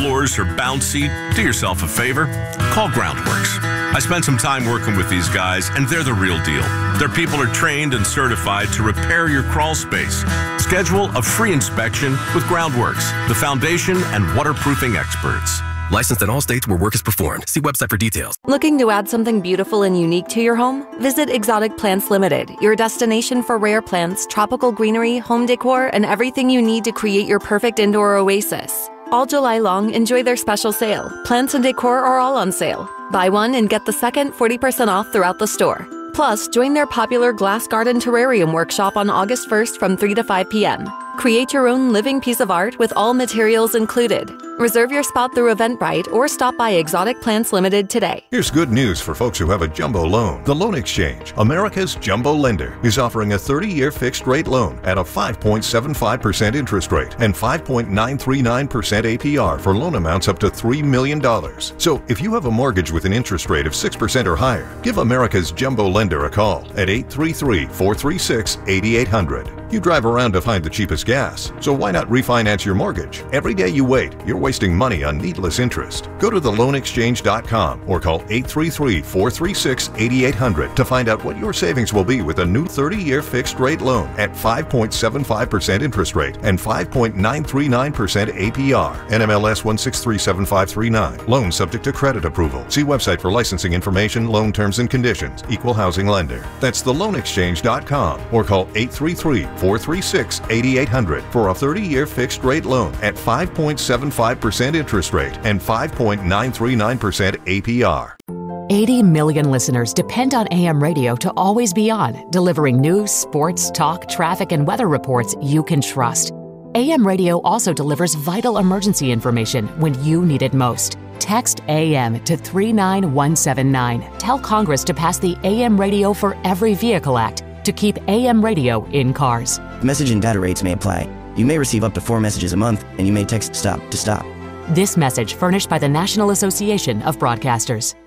floors are bouncy, do yourself a favor. Call Groundworks. I spent some time working with these guys, and they're the real deal. Their people are trained and certified to repair your crawl space. Schedule a free inspection with Groundworks, the foundation and waterproofing experts. Licensed in all states where work is performed. See website for details. Looking to add something beautiful and unique to your home? Visit Exotic Plants Limited, your destination for rare plants, tropical greenery, home decor, and everything you need to create your perfect indoor oasis. All July long, enjoy their special sale. Plants and decor are all on sale. Buy one and get the second 40% off throughout the store. Plus, join their popular Glass Garden Terrarium workshop on August 1st from 3 to 5 p.m. Create your own living piece of art with all materials included. Reserve your spot through Eventbrite or stop by Exotic Plants Limited today. Here's good news for folks who have a jumbo loan. The Loan Exchange, America's jumbo lender, is offering a 30-year fixed-rate loan at a 5.75% interest rate and 5.939% APR for loan amounts up to $3 million. So if you have a mortgage with an interest rate of 6% or higher, give America's jumbo lender a call at 833-436-8800. You drive around to find the cheapest gas, so why not refinance your mortgage? Every day you wait, you're wasting money on needless interest. Go to theloanexchange.com or call 833-436-8800 to find out what your savings will be with a new 30-year fixed-rate loan at 5.75% interest rate and 5.939% APR. NMLS 1637539. Loan subject to credit approval. See website for licensing information, loan terms and conditions. Equal housing lender. That's theloanexchange.com or call 833-436-8800 for a 30-year fixed-rate loan at 5.75% interest rate and 5.939% APR. 80 million listeners depend on AM radio to always be on, delivering news, sports, talk, traffic, and weather reports you can trust. AM radio also delivers vital emergency information when you need it most. Text AM to 39179. Tell Congress to pass the AM Radio for Every Vehicle Act to keep AM radio in cars. Message and data rates may apply. You may receive up to 4 messages a month, and you may text STOP to stop. This message furnished by the National Association of Broadcasters.